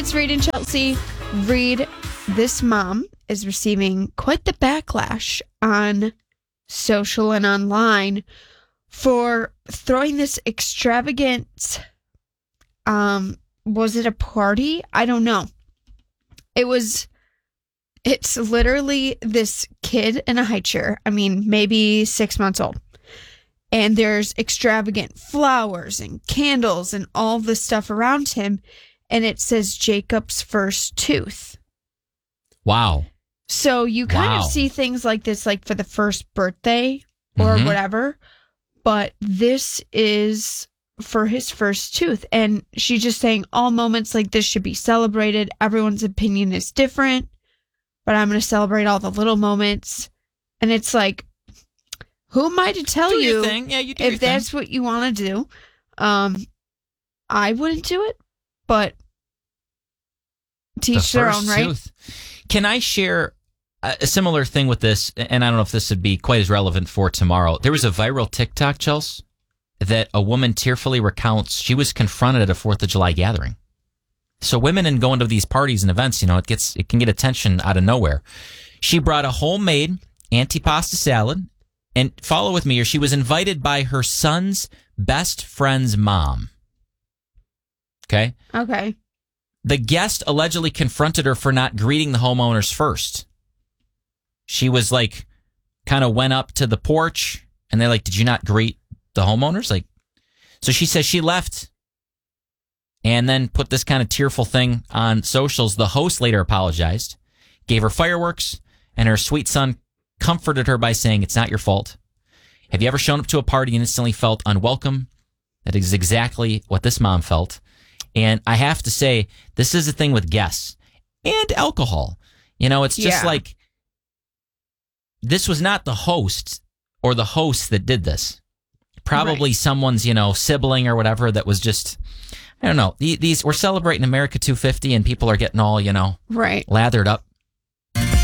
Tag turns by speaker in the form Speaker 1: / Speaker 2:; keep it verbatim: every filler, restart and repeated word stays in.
Speaker 1: It's Reed and Chelsea. Reed, this mom is receiving quite the backlash on social and online for throwing this extravagant, um, was it a party? I don't know. It was, it's literally this kid in a high chair. I mean, maybe six months old. And there's extravagant flowers and candles and all this stuff around him. And it says Jacob's first tooth.
Speaker 2: Wow.
Speaker 1: So you kind
Speaker 2: wow.
Speaker 1: of see things like this, like for the first birthday or
Speaker 2: mm-hmm.
Speaker 1: whatever. But this is for his first tooth. And she's just saying all moments like this should be celebrated. Everyone's opinion is different. But I'm going to celebrate all the little moments. And it's like, who am I to tell
Speaker 2: do
Speaker 1: you,
Speaker 2: your thing. Yeah, you do
Speaker 1: if
Speaker 2: your
Speaker 1: that's
Speaker 2: thing.
Speaker 1: what you want to do? Um, I wouldn't do it, but teach
Speaker 2: the
Speaker 1: their
Speaker 2: first
Speaker 1: own, right?
Speaker 2: Tooth. Can I share a, a similar thing with this? And I don't know if this would be quite as relevant for tomorrow. There was a viral TikTok, Chelsea, that a woman tearfully recounts she was confronted at a fourth of July gathering. So women in going to these parties and events, you know, it gets it can get attention out of nowhere. She brought a homemade antipasta salad. And follow with me here. She was invited by her son's best friend's mom. Okay?
Speaker 1: Okay.
Speaker 2: The guest allegedly confronted her for not greeting the homeowners first. She was like, kind of went up to the porch, and they're like, did you not greet the homeowners? Like, so she says she left and then put this kind of tearful thing on socials. The host later apologized, gave her fireworks, and her sweet son comforted her by saying, it's not your fault. Have you ever shown up to a party and instantly felt unwelcome? That is exactly what this mom felt. And I have to say, this is the thing with guests and alcohol. You know, it's just
Speaker 1: yeah.
Speaker 2: like, this was not the host or the host that did this. Probably right. someone's, you know, sibling or whatever that was just, I don't know. These, we're celebrating America two fifty and people are getting all, you know,
Speaker 1: right.
Speaker 2: lathered up.